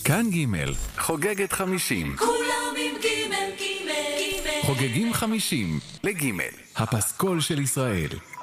כאן ג' חוגגת 50. כולם עם ג' ג' ג' חוגגים 50 לג' הפסקול של ישראל.